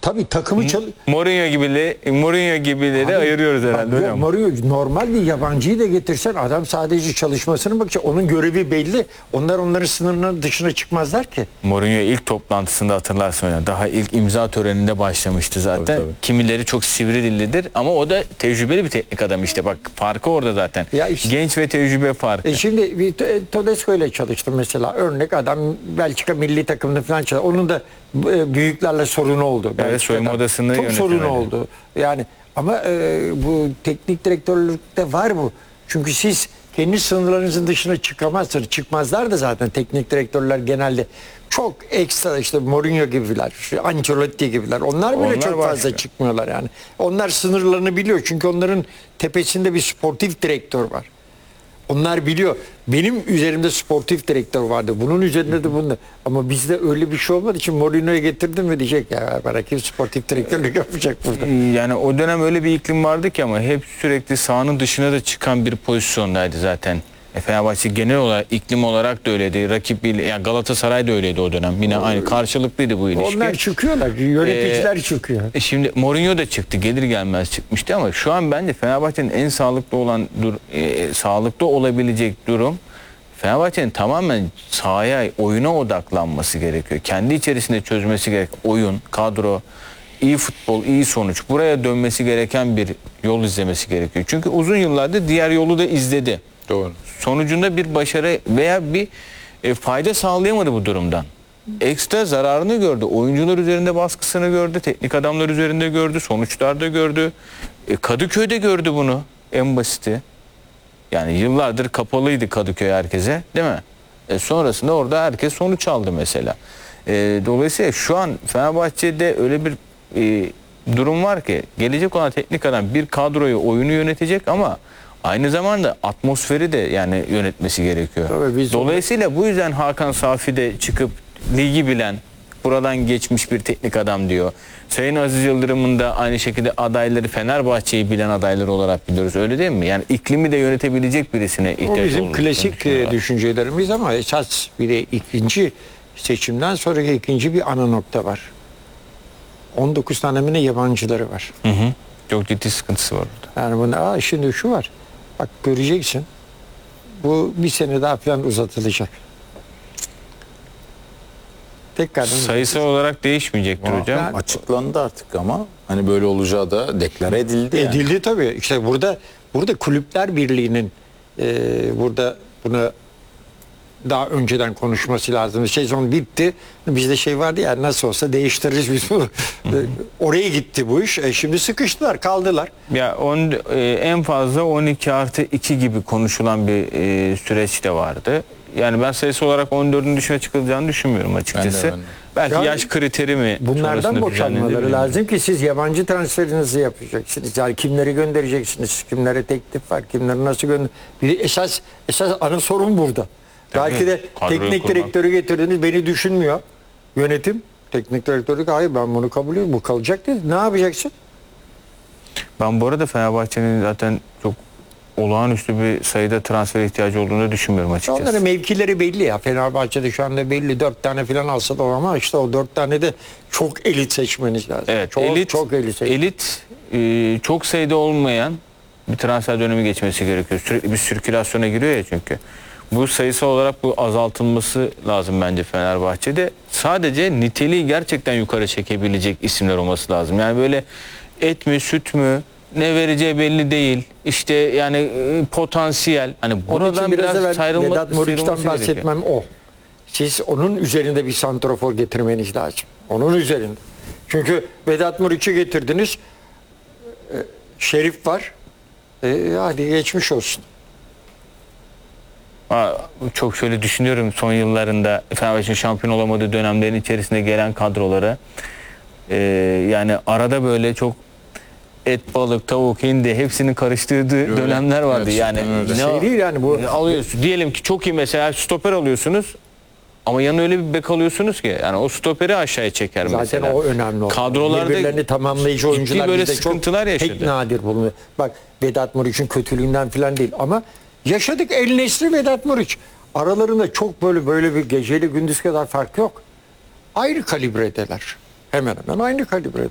Tabii takımı Mourinho gibileri ayırıyoruz herhalde hocam. Mourinho normal bir yabancıyı da getirsen adam sadece çalışmasını bakacak. Onun görevi belli. Onların sınırının dışına çıkmazlar ki. Mourinho ilk toplantısında hatırlarsın hocam. Daha ilk imza töreninde başlamıştı zaten. Tabii. Kimileri çok sivri dillidir ama o da tecrübeli bir teknik adam işte. Bak farkı orada zaten. Ya işte, genç ve tecrübe farkı. Şimdi bir Tedesco ile çalıştım mesela. Örnek adam Belçika milli takımında falan çalıştı. Onun da büyüklerle sorunu oldu. Evet, soyunma odasını çok sorunu oldu. Yani ama bu teknik direktörlükte var bu. Çünkü siz kendi sınırlarınızın dışına çıkamazsınız. Çıkmazlar da zaten teknik direktörler genelde çok ekstra işte Mourinho gibiler, Ancelotti gibiler. Onlar bile çok fazla çıkmıyorlar yani. Onlar sınırlarını biliyor. Çünkü onların tepesinde bir sportif direktör var. Onlar biliyor. Benim üzerimde sportif direktör vardı. Bunun üzerinde de bunda. Ama bizde öyle bir şey olmadığı için Mourinho'yu getirdim mi diyecek ya bana kim sportif direktörlük yapacak burada. Yani o dönem öyle bir iklim vardı ki ama hep sürekli sahanın dışına da çıkan bir pozisyondaydı zaten. Fenerbahçe genel olarak iklim olarak da öyleydi. Rakip yani Galatasaray da öyleydi o dönem. Yine aynı karşılıklıydı bu ilişki. Onlar çıkıyorlar. Yöneticiler çıkıyor. Şimdi Mourinho da çıktı. Gelir gelmez çıkmıştı ama şu an bence Fenerbahçe'nin en sağlıklı olan sağlıklı olabilecek durum Fenerbahçe'nin tamamen sahaya, oyuna odaklanması gerekiyor. Kendi içerisinde çözmesi gerek. Oyun, kadro, iyi futbol, iyi sonuç. Buraya dönmesi gereken bir yol izlemesi gerekiyor. Çünkü uzun yıllardır diğer yolu da izledi. Doğru. Sonucunda bir başarı veya bir fayda sağlayamadı bu durumdan. Ekstra zararını gördü. Oyuncular üzerinde baskısını gördü. Teknik adamlar üzerinde gördü. Sonuçlarda gördü. Kadıköy'de gördü bunu. En basiti. Yani yıllardır kapalıydı Kadıköy herkese. Değil mi? Sonrasında orada herkes sonuç aldı mesela. Dolayısıyla şu an Fenerbahçe'de öyle bir durum var ki gelecek olan teknik adam bir kadroyu, oyunu yönetecek ama aynı zamanda atmosferi de yani yönetmesi gerekiyor. Dolayısıyla bu yüzden Hakan Safi de çıkıp ligi bilen, buradan geçmiş bir teknik adam diyor. Sayın Aziz Yıldırım'ın da aynı şekilde adayları Fenerbahçe'yi bilen adaylar olarak biliyoruz. Öyle değil mi? Yani iklimi de yönetebilecek birisine ihtiyaç olduğunu. O bizim klasik düşüncelerimiz ama esas bir de ikinci seçimden sonraki ikinci bir ana nokta var. 19 tane mi ne yabancıları var. Hı hı. Çok ciddi sıkıntısı var burada. Yani bunda şimdi şu var. Bak göreceksin. Bu bir sene daha falan uzatılacak. Tekrar sayısal olarak değişmeyecektir hocam. Yani açıklandı artık ama hani böyle olacağı da deklare edildi. Edildi yani. Tabii. İşte burada Kulüpler Birliği'nin burada buna daha önceden konuşması lazım. Sezon bitti. Bizde şey vardı ya nasıl olsa değiştiririz biz bunu. Oraya gitti bu iş. Şimdi sıkıştılar, kaldılar. Ya en fazla 12+2 gibi konuşulan bir süreç de vardı. Yani ben sayısı olarak 14'ün dışına çıkılacağını düşünmüyorum açıkçası. Ben de. Belki yani, yaş kriteri mi? Bunlardan boşanmaları lazım ki siz yabancı transferinizi yapacaksınız. Yani kimleri göndereceksiniz? Kimlere teklif var? Kimleri nasıl esas ana sorun burada. Tabii, belki de teknik direktörü getirdiniz, beni düşünmüyor yönetim. Teknik direktörü hayır ben bunu kabul ediyorum, bu kalacak dedi. Ne yapacaksın? Ben bu arada Fenerbahçe'nin zaten çok olağanüstü bir sayıda transfer ihtiyacı olduğunu düşünmüyorum açıkçası. Onların mevkileri belli ya. Fenerbahçe'de şu anda belli 4 tane falan alsa da ama işte o 4 tane de çok elit seçmeniz lazım. Evet, çok elit. Çok sayıda olmayan bir transfer dönemi geçmesi gerekiyor. Sürekli bir sirkülasyona giriyor ya çünkü. Bu sayısal olarak bu azaltılması lazım bence Fenerbahçe'de. Sadece niteliği gerçekten yukarı çekebilecek isimler olması lazım. Yani böyle et mi süt mü ne vereceği belli değil. İşte yani potansiyel. Hani buradan biraz ayrılması Vedat Muriç'ten bahsetmem o. Siz onun üzerinde bir santrafor getirmeniz lazım. Onun üzerinde. Çünkü Vedat Muriç'i getirdiniz. Şerif var. Hadi geçmiş olsun. Çok şöyle düşünüyorum son yıllarında Fenerbahçe'nin şampiyon olamadığı dönemlerin içerisinde gelen kadroları. Yani arada böyle çok et, balık, tavuk, hindi hepsinin karıştırdığı dönemler vardı. Evet, yani şey değil yani bu. Alıyorsun. Diyelim ki çok iyi mesela stoper alıyorsunuz. Ama yanına öyle bir bek alıyorsunuz ki yani o stoperi aşağıya çeker zaten mesela. Zaten o önemli. Kadrolarda birbirlerini tamamlayıcı oyuncular böyle bizde sıkıntılar çok yaşadı. Pek nadir bulunuyor. Bak Vedat Muriç'in kötülüğünden falan değil ama yaşadık El Nesri Vedat Muriç. Aralarında çok böyle bir geceyle gündüz kadar fark yok. Ayrı kalibredeler. Hemen hemen aynı kalibredeler.